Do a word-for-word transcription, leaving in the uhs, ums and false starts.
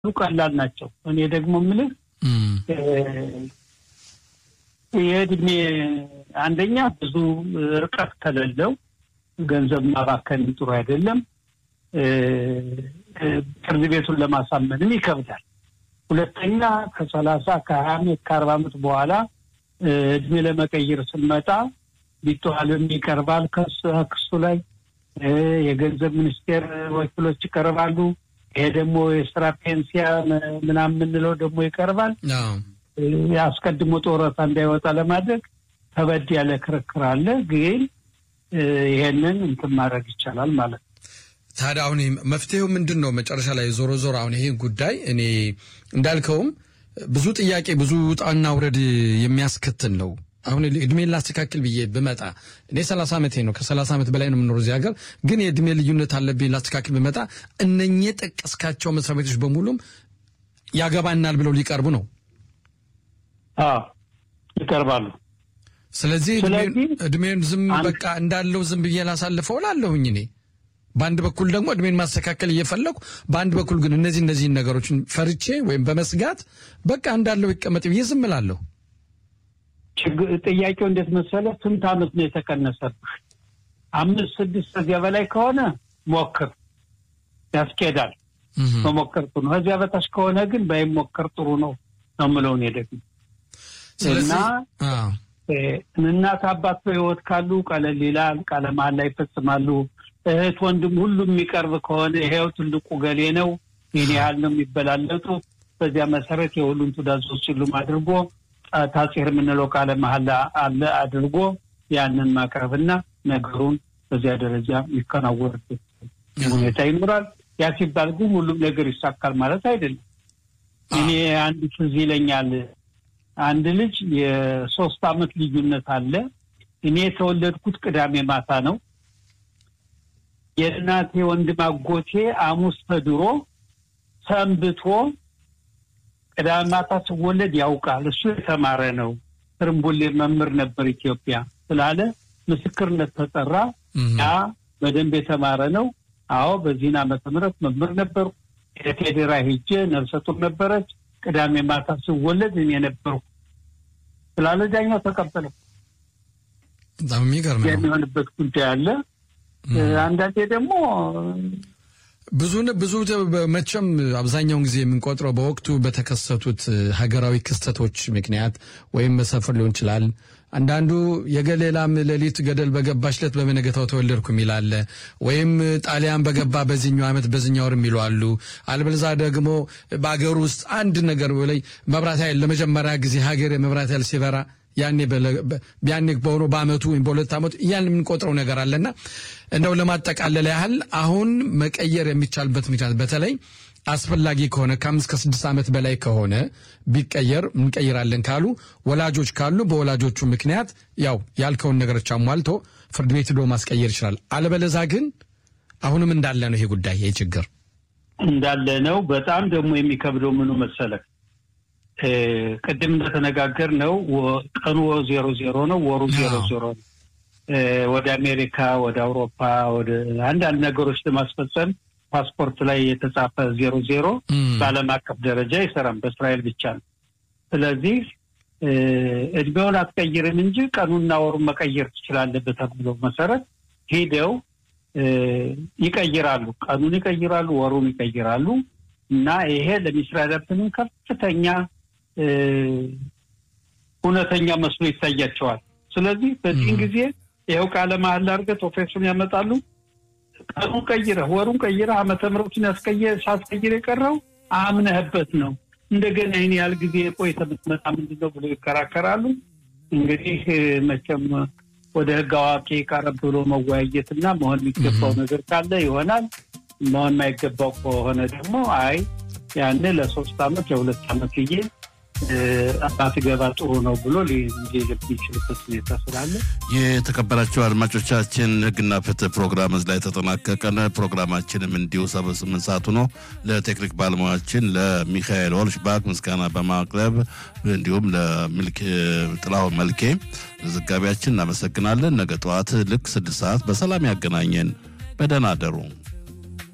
ቀላል ናቸው እኔ ደግሞ ምልህ የድሜ አንደኛ ብዙ ርቀት ከሌለው ገንዘብ ማባከን ጥሩ አይደለም ፍርድ ቤቱን ለማሳመንም ይከብዳል ሁለተኛ ከሰላሳ ከሃያ ከአርባ አመት በኋላ እድሜ ለመቀየር ስንመጣ ቢቷልም ይቀርባል ከሱ ላይ የገንዘብ ሚኒስቴር ወኪሎች ይቀርባሉ ይሄ ደግሞ የስራ ፔንሲያ ምናምን ነው ደግሞ ይቀርባል ያስቀድሞ ጦርታ እንዳይወጣ ለማድረግ ተበድ ያለ ክርክር አለ ግን ይሄንን እንትን ማድረግ ይቻላል ማለት ታዲያ አሁን መፍትሄው ምንድነው መጨረሻ ላይ ዞሮ ዞሮ አሁን ይሄ ጉዳይ እኔ እንዳልከውም ብዙ ጥያቄ ብዙ ጣና ውረድ የሚያስከትል ነው አሁን እድሜ ላስተካክል ብዬ በመጣ እኔ ሰላሳ አመቴ ነው ከሰላሳ አመት በላይ ነው የምኖር እዚህ ሀገር ግን የእድሜ ልዩነት አለብኝ ላስተካክል በመጣ እነኚህ ጠቀስካቸው መስሪያ ቤቶች በሙሉም ያገባናል ብለው ሊቀርቡ ነው አዎ ይቀርባሉ ስለዚህ እድሜን ዝም በቃ እንዳለው ዝም ብዬ ላሳልፈው ላለሁኝ እኔ በአንድ በኩል ደግሞ እድሜን ማስተካከል እየፈለኩ በአንድ በኩል ግን እነዚህ እነዚህ ነገሮችን ፈርቼ ወይም በመስጋት በቃ እንዳለው ይቀመጥ ብዬ ዝም እላለሁ ጥያቄው እንዴት መሰለህ ስንት አመት ነው የተቀነሰብህ አምስት ስድስት ከዚያ በላይ ከሆነ ሞክር ያስኬዳል መሞከር ጥሩ ነው ከዚያ በታች ከሆነ ግን ባይሞከር ጥሩ ነው ነው ምለው ነው ደግሞ ስለዚህ አዎ እናት አባት በህይወት ካሉ ቀለል ይላል ቃለ መሃላ ላይ ይፈጽማሉ እህት ወንድም ሁሉም የሚቀርብ ከሆነ ይሄው ትልቁ ገሌ ነው የኔ ያህል ነው የሚበላለጡ በዚያ መሰረት የሁሉም ትዳዞች ሁሉ አድርጎ ታጽር ምንለው ቃለ መሃላ አለ አድርጎ ያንን ማቅረብና ነገሩን በዚያ ደረጃ ይከናወርበት ሁኔታ ይኖራል ያ ሲባል ግን ሁሉም ነገር ይሳካል ማለት አይደለም እኔ አንድ ትዝ ይለኛል አንድ ልጅ የሶስት አመት ልዩነት አለ እኔ ተወለድኩት ቅዳሜ ማታ ነው የእናቴ ወንድም አጎቴ አሙስ ተድሮ ሰንብቶ ቅዳሜ ማታ ተወለድ ያውቃል እሱ የተማረ ነው ትርምቡሌ መምህር ነበር ኢትዮጵያ ስላለ ምስክርነት ተጠራ ያ በደንብ የተማረ ነው አዎ በዚህና መተምረት መምህር ነበር የቴድራ ሄጄ ነፍሰቱር ነበረች ቅዳሜ ማታ ተወለድ እኔ ነበር ስላለ ዳኛው ተቀበለው በጣም የሚገርም ነው የሚሆንበት ጉዳይ አለ አንዳንዴ ደግሞ ብዙ ብዙ መቼም አብዛኛውን ጊዜ የምንቆጥረው በወቅቱ በተከሰቱት ሀገራዊ ክስተቶች ምክንያት ወይም መሰፈር ሊሆን ይችላል አንዳንዱ የገሌላም ለሊት ገደል በገባሽለት በመነገታው ተወለድኩ ይላል ወይም ጣሊያን በገባ በዚህኛው አመት በዚህኛው ወር ይላሉ አልበለዛ ደግሞ በአገር ውስጥ አንድ ነገር ላይ መብራት ኃይል ለመጀመሪያ ጊዜ ሀገር መብራት ኃይል ሲበራ ያኔ በያኔ በሆነ በአመቱ ወይም በሁለት አመቱ ያን ምን ቆጥረው ነገር አለና እንደው ለማጠቃለል ያህል አሁን መቀየር የሚቻልበት ምክንያት በተለይ አስፈላጊ ከሆነ ከአምስት ከስድስት አመት በላይ ከሆነ ቢቀየር እንቀይራለን ካሉ ወላጆች ካሉ በወላጆቹ ምክንያት ያው ያልከውን ነገሮች አሟልቶ ፍርድ ቤት ዶ ማስቀየር ይችላል አለበለዛ ግን አሁንም እንዳለ ነው ይሄ ጉዳይ ይሄ ችግር እንዳለ ነው በጣም ደግሞ የሚከብደው ምኑ መሰለህ ቀደም እንደተነጋገር ነው ቀኑ ዜሮ ዜሮ ነው ወሩ ዜሮ ዜሮ ወደ አሜሪካ ወደ አውሮፓ ወደ አንድ አንድ ነገሮች ለማስፈጸም ፓስፖርት ላይ የተጻፈ ዜሮ ዜሮ በዓለም አቀፍ ደረጃ ይሰራም በእስራኤል ብቻ ነው ስለዚህ እድሜውን አትቀይርም እንጂ ቀኑና ወሩን መቀየር ትችላለህ በተብሎ መሰረት ሄደው ይቀይራሉ ቀኑን ይቀይራሉ ወሩን ይቀይራሉ እና ይሄ ለሚስራዳብትን ከፍተኛ ሁነተኛ መስሎ ይታያቸዋል ስለዚህ በዚህ ጊዜ ይሄው ቃለ መሃላ አድርገው ኦፌሱን ያመጣሉ ቀኑን ቀይረህ ወሩን ቀይረህ አመተ ምሕረቱን ያስቀየ ሳስቀይር የቀረው አምነህበት ነው እንደገና ይሄን ያህል ጊዜ ቆይ ተመጣጣ ምንድነው ብሎ ይከራከራሉ እንግዲህ መቼም ወደ ህግ አዋቂ ቀረብ ብሎ መወያየትና መሆን የሚገባው ነገር ካለ ይሆናል መሆን የማይገባው ከሆነ ደግሞ አይ ያኔ ለሶስት አመት ለሁለት አመት ይዬ አባት ገባ ጥሩ ነው ብሎ ሊጀምር ይችላል ሁኔታ ስላለ የተከበራችሁ አድማጮቻችን ህግና ፍትህ ፕሮግራም ላይ ተጠናቀቀ ፕሮግራማችንም እንዲሁ ስምንት ሰዓት ነው ለቴክኒክ ባለሙያችን ለሚካኤል ወልሽባክ ምስጋና በማቅረብ እንዲሁም ለሚልክ ጥላው መልኬ ዘጋቢያችን እናመሰግናለን ነገ ጠዋት ልክ ስድስት ሰዓት በሰላም ያገናኘን በደህና አደሩ